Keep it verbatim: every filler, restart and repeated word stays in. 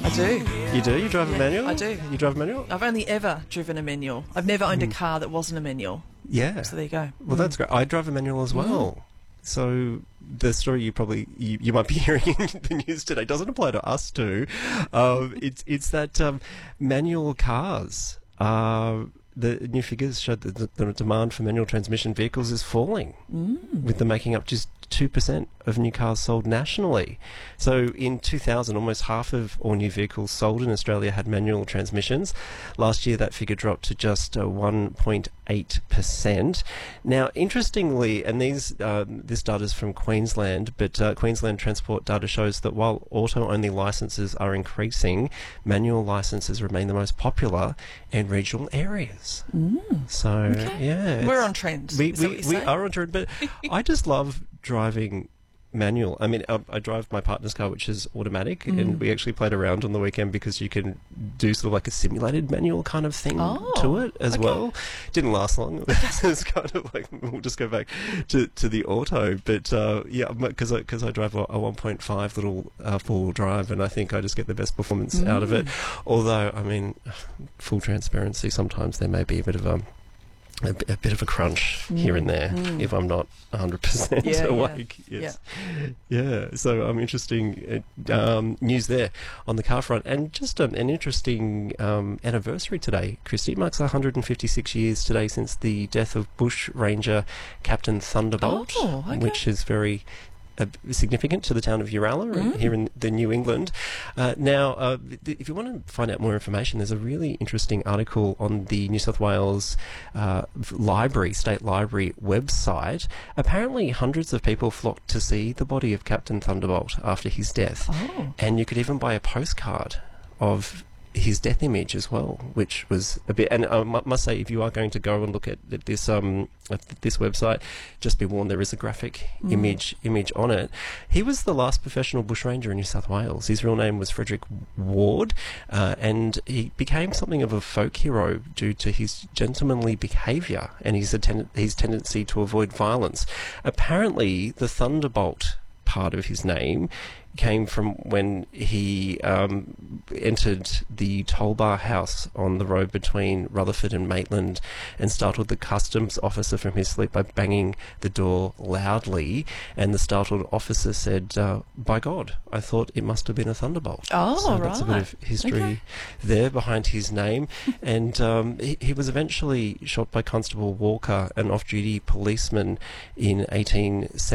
I do. You do? You drive a manual? I do. You drive a manual? I've only ever driven a manual. I've never owned a car that wasn't a manual. Yeah. So there you go. Well, that's great. I drive a manual as well. Mm. So the story you probably you, you might be hearing in the news today doesn't apply to us too. Um, it's it's that um, manual cars. Uh, the new figures showed that the, the demand for manual transmission vehicles is falling, mm. with them making up just two percent of new cars sold nationally. So in two thousand, almost half of all new vehicles sold in Australia had manual transmissions. Last year, that figure dropped to just uh, one point eight percent. Now, interestingly, and these uh, this data is from Queensland, but uh, Queensland Transport data shows that while auto-only licences are increasing, manual licences remain the most popular in regional areas. Mm. So, okay. yeah. We're on trend. We, we, we are on trend, but I just love driving manual. I mean, I, I drive my partner's car, which is automatic, mm. and we actually played around on the weekend because you can do sort of like a simulated manual kind of thing oh, to it as okay. well. Didn't last long. It's kind of like, we'll just go back to, to the auto. But uh, yeah, because I, cause I drive a, a one point five little uh, four-wheel drive, and I think I just get the best performance mm. out of it. Although, I mean, full transparency, sometimes there may be a bit of a A, a bit of a crunch mm. here and there mm. if I'm not one hundred percent yeah, awake. Yeah. Yes. Yeah. yeah. So um, interesting um, news there on the car front. And just um, an interesting um, anniversary today, Christy. It marks one hundred fifty-six years today since the death of Bush Ranger Captain Thunderbolt, oh, okay. which is very Uh, significant to the town of Uralla mm. here in the New England. Uh, now, uh, th- if you want to find out more information, there's a really interesting article on the New South Wales uh, Library, State Library website. Apparently, hundreds of people flocked to see the body of Captain Thunderbolt after his death. Oh. And you could even buy a postcard of his death image as well, which was a bit. And I must say, if you are going to go and look at this um at this website, just be warned, there is a graphic mm. image image on it. He was the last professional bushranger in New South Wales. His real name was Frederick Ward, uh, and he became something of a folk hero due to his gentlemanly behaviour and his atten- his tendency to avoid violence. Apparently, the Thunderbolt part of his name came from when he um, entered the toll bar house on the road between Rutherford and Maitland and startled the customs officer from his sleep by banging the door loudly, and the startled officer said, uh, by God, I thought it must have been a thunderbolt. Oh, so right. That's a bit of history okay. there behind his name. And um, he, he was eventually shot by Constable Walker, an off-duty policeman, in eighteen seventy.